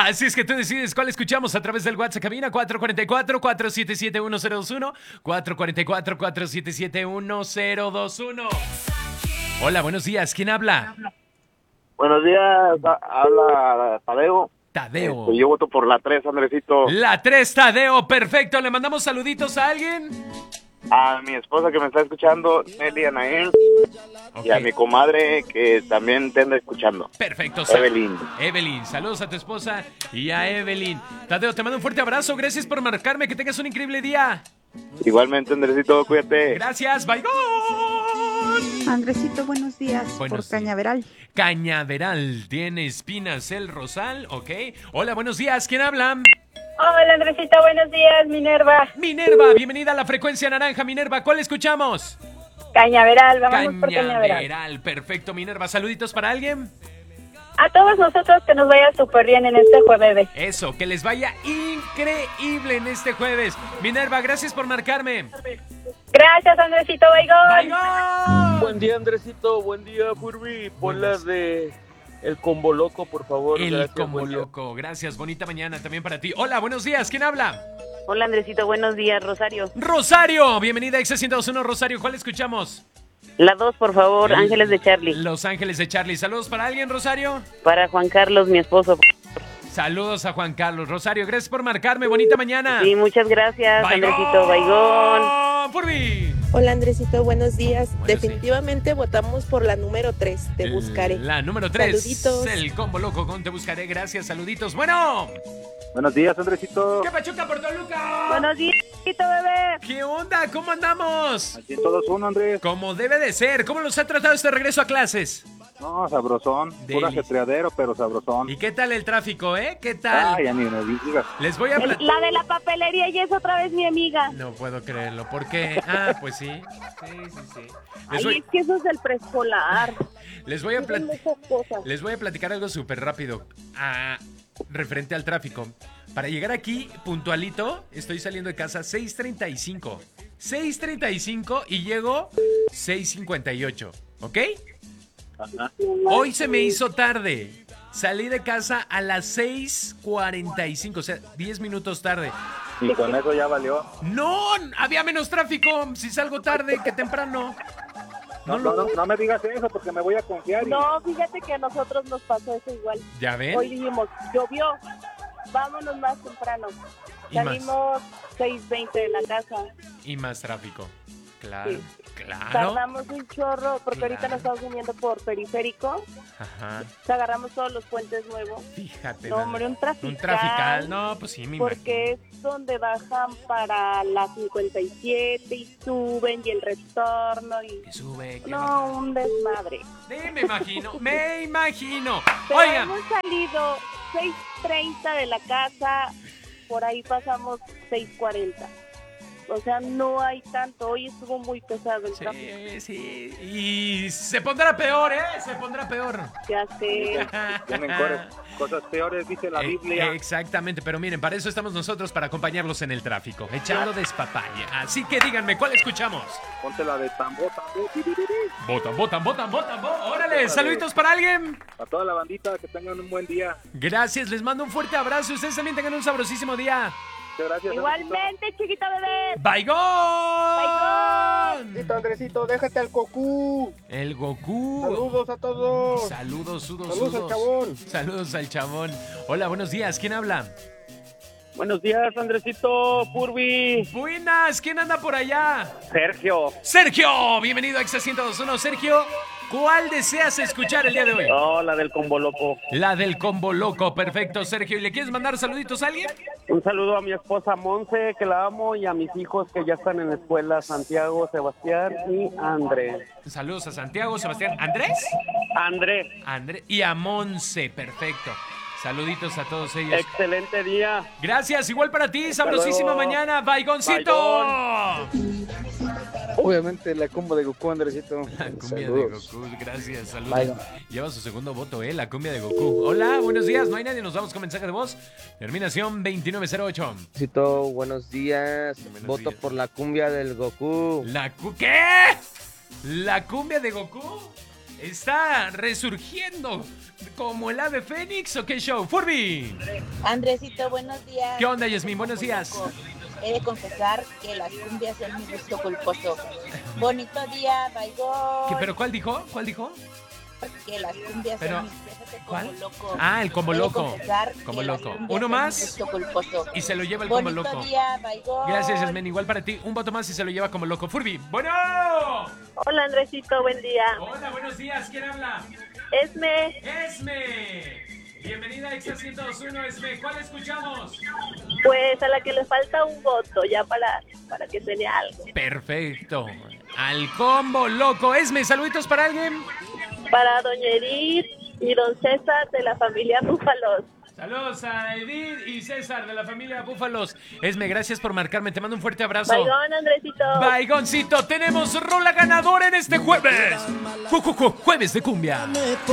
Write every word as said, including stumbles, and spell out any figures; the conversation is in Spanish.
Así es que tú decides cuál escuchamos a través del WhatsApp cabina cuatro cuatro cuatro, cuatro siete siete, uno cero dos uno, cuatro cuatro cuatro, cuatro siete siete, uno cero dos uno. Hola, buenos días. ¿Quién habla? Buenos días, habla Tadeo. Tadeo. Este, yo voto por la tres, Andresito. La tres, Tadeo, perfecto. ¿Le mandamos saluditos a alguien? A mi esposa que me está escuchando, Nelly Anael. Okay. Y a mi comadre que también te anda escuchando. Perfecto. Evelyn. Evelyn, saludos a tu esposa y a Evelyn. Tadeo, te mando un fuerte abrazo. Gracias por marcarme. Que tengas un increíble día. Igualmente, Andresito, cuídate. Gracias, bye, bye. Andresito, buenos días. Buenos por Cañaveral. Cañaveral, tiene espinas el rosal, ok. Hola, buenos días, ¿quién habla? Hola, Andresito, buenos días, Minerva. Minerva, bienvenida a la frecuencia naranja, Minerva. ¿Cuál escuchamos? Cañaveral, vamos Cañaveral, por Cañaveral. Perfecto, Minerva. ¿Saluditos para alguien? A todos nosotros que nos vaya súper bien en este jueves. Eso, que les vaya increíble en este jueves. Minerva, gracias por marcarme. Gracias, Andresito, baigón. Baigón. Buen día, Andresito, buen día, Furby. Pon las de El Combo Loco, por favor. El Gracias, Combo Loco, gracias, bonita mañana también para ti. Hola, buenos días, ¿quién habla? Hola, Andresito, buenos días, Rosario. Rosario, bienvenida a X ciento dos uno, Rosario, ¿cuál escuchamos? La dos, por favor, El, Ángeles de Charlie. Los Ángeles de Charlie. ¿Saludos para alguien, Rosario? Para Juan Carlos, mi esposo. Saludos a Juan Carlos. Rosario, gracias por marcarme. Bonita mañana. Sí, muchas gracias, Baigón. Andresito. Baigón. Furby. Hola, Andresito, buenos días. Bueno, definitivamente sí. Votamos por la número tres, Te Buscaré. La número tres. Saluditos. El Combo Loco con Te Buscaré. Gracias, saluditos. Bueno. Buenos días, Andresito. ¿Qué pachuca por Toluca? Buenos días, bebé. ¿Qué onda? ¿Cómo andamos? Aquí todos uno, Andrés. Como debe de ser. ¿Cómo los ha tratado este regreso a clases? No, sabrosón. Puro ajetreadero, pero sabrosón. ¿Y qué tal el tráfico, eh? ¿Qué tal? Ay, ya ni me digas. Les voy a... El, la de la papelería y es otra vez mi amiga. No puedo creerlo. ¿Por qué? Ah, pues sí. Sí, sí, sí. Les Ay, voy... es que eso es del preescolar. Les voy a plat... Les voy a platicar algo súper rápido. Ah, referente al tráfico. Para llegar aquí puntualito, estoy saliendo de casa seis treinta y cinco. seis treinta y cinco y llego seis cincuenta y ocho. ¿Ok? Ajá. Hoy se me hizo tarde. Salí de casa a las seis cuarenta y cinco, o sea, diez minutos tarde. Y con eso ya valió. No, había menos tráfico si salgo tarde que temprano. No, no, no, no me digas eso porque me voy a confiar. Y... No, fíjate que a nosotros nos pasó eso igual. ¿Ya ven? Hoy dijimos, llovió, vámonos más temprano. Salimos seis veinte de la casa. Y más tráfico. Claro, sí. Claro. Tardamos un chorro porque claro. Ahorita nos estamos viniendo por periférico. Ajá. O sea, agarramos todos los puentes nuevos. Fíjate. No, hombre, un trafical. Un trafical, no, pues sí, mi Porque imagino. Es donde bajan para la cincuenta y siete y suben y el retorno y... ¿Qué sube? ¿Qué no, baja? Un desmadre. Sí, me imagino, me imagino. Pero Oigan. hemos salido seis treinta de la casa, por ahí pasamos seis cuarenta. O sea, no hay tanto. Hoy estuvo muy pesado el sí, tráfico. Sí, sí. Y se pondrá peor, ¿eh? Se pondrá peor. Ya sé. Tienen cosas peores, dice la eh, Biblia. Exactamente, pero miren, para eso estamos nosotros, para acompañarlos en el tráfico, echando despapalle. Así que díganme, ¿cuál escuchamos? Ponte la de tambo, tambo. Botan, botan, botan, botan, botan. Órale, saluditos para alguien. A toda la bandita, que tengan un buen día. Gracias, les mando un fuerte abrazo. Ustedes también tengan un sabrosísimo día. Gracias, igualmente, Andresito. Chiquita bebé. ¡Baigón! ¡Baigón! Andresito, déjate al Goku. El Goku. Saludos a todos. Saludos, sudos, Saludos sudos. al chabón. Saludos al chabón. Hola, buenos días. ¿Quién habla? Buenos días, Andresito, Furby. Buenas, ¿quién anda por allá? Sergio. Sergio, bienvenido a X ciento dos uno. Sergio, ¿cuál deseas escuchar el día de hoy? Oh, la del Combo Loco. La del Combo Loco, perfecto, Sergio. ¿Y le quieres mandar saluditos a alguien? Un saludo a mi esposa Monse, que la amo, y a mis hijos que ya están en la escuela, Santiago, Sebastián y Andrés. Saludos a Santiago, Sebastián. ¿Andrés? Andrés. Andrés. Y a Monse, perfecto. Saluditos a todos ellos. Excelente día. Gracias, igual para ti, sabrosísima mañana, Baigoncito. Baigón. Obviamente la combo de Goku, Andresito. La cumbia saludos. de Goku, gracias, saludos. Baigón. Lleva su segundo voto, eh, la cumbia de Goku. Hola, buenos días, no hay nadie, nos vamos con mensaje de voz. Terminación veintinueve cero ocho. Andresito, buenos días. Buenos Voto días. por la cumbia del Goku. ¿La cu ¿Qué? ¿La cumbia de Goku? está resurgiendo como el ave fénix o qué show. Furby. Andresito, buenos días. ¿Qué onda, Yasmin? Buenos días. He de confesar que las cumbias son mi gusto culposo. Bonito día, bye bye. ¿Pero cuál dijo? ¿Cuál dijo? Que las cumbias Pero, son mi gusto ¿cuál? loco. Ah, el combo loco. Como loco. Uno más y se lo lleva el combo loco. Bonito día, bye bye. Gracias, Yasmin. Igual para ti. Un voto más y se lo lleva como loco. Furby. Bueno. Hola, Andresito, buen día. Hola, buenos días. ¿Quién habla? Esme. Esme. Bienvenida a Exa ciento dos punto uno, Esme. ¿Cuál escuchamos? Pues a la que le falta un voto ya para, para que se dé algo. Perfecto. Al combo loco. Esme, saluditos para alguien. Para doña Edith y don César de la familia Búfalos. Saludos a Edith y César de la familia Búfalos. Esme, gracias por marcarme. Te mando un fuerte abrazo. Baigón, Andresito. Baigoncito, tenemos rola ganadora en este jueves. Ju, ju, ju, jueves de cumbia.